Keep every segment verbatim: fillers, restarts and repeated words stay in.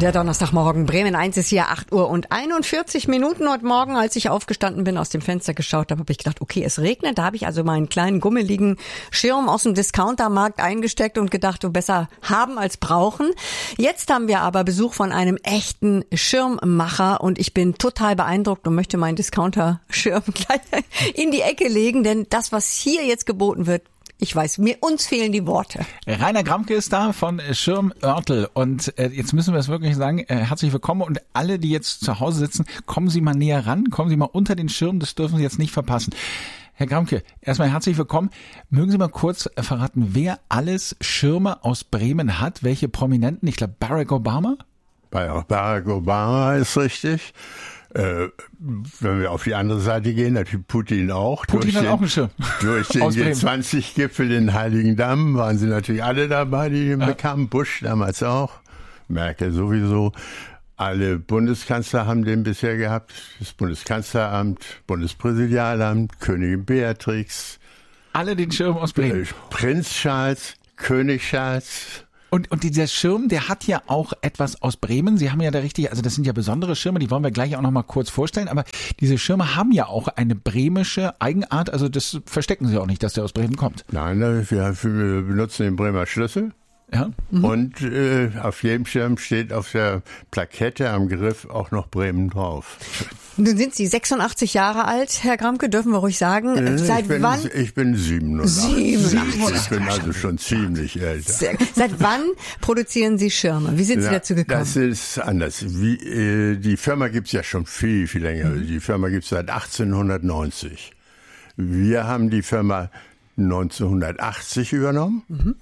Der Donnerstagmorgen, Bremen eins ist hier, acht Uhr und einundvierzig Minuten heute Morgen. Als ich aufgestanden bin, aus dem Fenster geschaut habe, habe ich gedacht, okay, es regnet. Da habe ich also meinen kleinen gummeligen Schirm aus dem Discountermarkt eingesteckt und gedacht, du besser haben als brauchen. Jetzt haben wir aber Besuch von einem echten Schirmmacher und ich bin total beeindruckt und möchte meinen Discounter-Schirm gleich in die Ecke legen, denn das, was hier jetzt geboten wird, ich weiß, mir uns fehlen die Worte. Rainer Gramke ist da von Schirm Oertel und äh, jetzt müssen wir es wirklich sagen, äh, herzlich willkommen und alle, die jetzt zu Hause sitzen, kommen Sie mal näher ran, kommen Sie mal unter den Schirm, das dürfen Sie jetzt nicht verpassen. Herr Gramke, erstmal herzlich willkommen. Mögen Sie mal kurz verraten, wer alles Schirme aus Bremen hat, welche Prominenten? Ich glaube Barack Obama? Barack Obama ist richtig. Äh, wenn wir auf die andere Seite gehen, natürlich Putin auch. Putin durch hat den, auch einen Schirm. Durch den G zwanzig Gipfel in Heiligendamm waren sie natürlich alle dabei, die den ja. bekamen. Bush damals auch, Merkel sowieso. Alle Bundeskanzler haben den bisher gehabt. Das Bundeskanzleramt, Bundespräsidialamt, Königin Beatrix. Alle den Schirm aus Bremen. Äh, Prinz Charles, König Charles. Und, und dieser Schirm, der hat ja auch etwas aus Bremen. Sie haben ja da richtig, also das sind ja besondere Schirme, die wollen wir gleich auch noch mal kurz vorstellen. Aber diese Schirme haben ja auch eine bremische Eigenart. Also das verstecken Sie auch nicht, dass der aus Bremen kommt. Nein, wir, wir benutzen den Bremer Schlüssel. Ja. Mhm. Und äh, auf jedem Schirm steht auf der Plakette am Griff auch noch Bremen drauf. Nun sind Sie sechsundachtzig Jahre alt, Herr Gramke, dürfen wir ruhig sagen. Äh, Seit ich bin, wann? Ich bin siebenundachtzig. siebenundachtzig. Ich bin also schon ziemlich älter. Sehr, seit wann produzieren Sie Schirme? Wie sind Sie ja, dazu gekommen? Das ist anders. Wie, äh, die Firma gibt's ja schon viel, viel länger. Mhm. Die Firma gibt's seit achtzehnhundertneunzig. Wir haben die Firma neunzehnhundertachtzig übernommen. Mhm.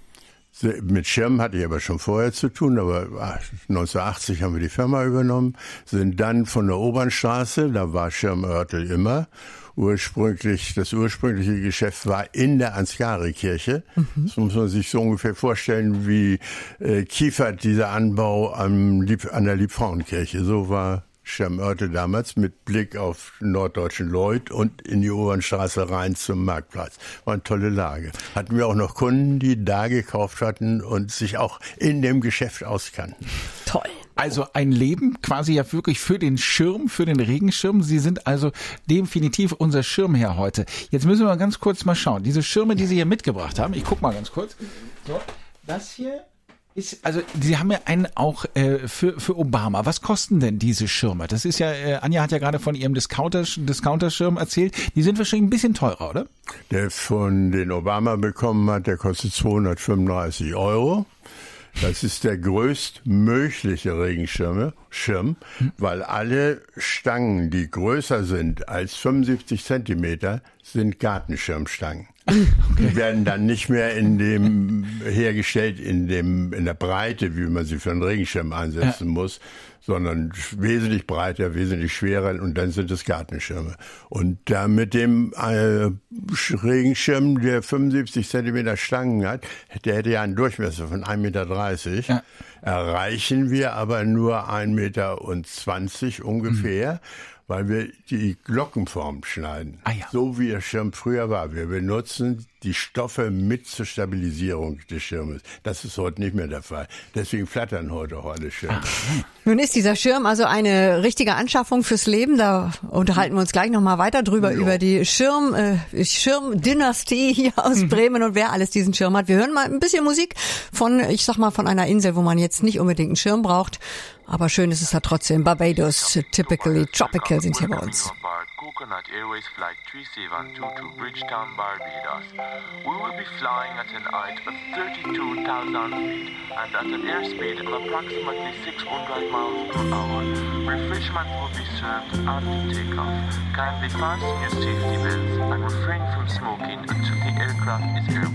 Mit Schirmen hatte ich aber schon vorher zu tun, aber neunzehnhundertachtzig haben wir die Firma übernommen, sind dann von der Obernstraße, da war Schirm Oertel immer, ursprünglich, das ursprüngliche Geschäft war in der Ansgari-Kirche. Mhm. Das muss man sich so ungefähr vorstellen, wie äh, Kiefert, dieser Anbau am Lieb, an der Liebfrauenkirche. So war Schirm Oertel damals mit Blick auf norddeutschen Lloyd und in die Obernstraße rein zum Marktplatz. War eine tolle Lage. Hatten wir auch noch Kunden, die da gekauft hatten und sich auch in dem Geschäft auskannten. Toll. Also ein Leben quasi ja wirklich für den Schirm, für den Regenschirm. Sie sind also definitiv unser Schirmherr heute. Jetzt müssen wir ganz kurz mal schauen. Diese Schirme, die Sie hier mitgebracht haben, ich guck mal ganz kurz. So, das hier ist, also Sie haben ja einen auch äh, für für Obama. Was kosten denn diese Schirme? Das ist ja, äh, Anja hat ja gerade von ihrem Discounter, Discounter-Schirm erzählt. Die sind wahrscheinlich ein bisschen teurer, oder? Der von den Obama bekommen hat, der kostet zweihundertfünfunddreißig Euro. Das ist der größtmögliche Regenschirm, Schirm, weil alle Stangen, die größer sind als fünfundsiebzig Zentimeter, sind Gartenschirmstangen. Okay. Die werden dann nicht mehr in dem hergestellt, in dem in der Breite, wie man sie für einen Regenschirm einsetzen ja. muss, sondern wesentlich breiter, wesentlich schwerer und dann sind es Gartenschirme. Und da mit dem äh, Regenschirm, der fünfundsiebzig Zentimeter Stangen hat, der hätte ja einen Durchmesser von ein Meter dreißig, ja. erreichen wir aber nur ein Meter zwanzig ungefähr. Mhm. Weil wir die Glockenform schneiden, ah, ja. so wie der Schirm früher war. Wir benutzen die Stoffe mit zur Stabilisierung des Schirmes. Das ist heute nicht mehr der Fall. Deswegen flattern heute auch alle Schirme. Ah. Nun ist dieser Schirm also eine richtige Anschaffung fürs Leben. Da unterhalten wir uns gleich nochmal weiter drüber, jo. über die Schirm, äh, Schirmdynastie hier aus mhm. Bremen und wer alles diesen Schirm hat. Wir hören mal ein bisschen Musik von, ich sag mal, von einer Insel, wo man jetzt nicht unbedingt einen Schirm braucht. Aber schön ist es ja trotzdem. Barbados, typically tropical, sind hier bei uns. Coconut Airways Flight three seven two to Bridgetown, Barbados. We will be flying at an height of thirty-two thousand feet and at an airspeed of approximately six hundred miles per hour. Refreshment will be served after takeoff. Kindly fasten your safety belts and refrain from smoking until the aircraft is airborne.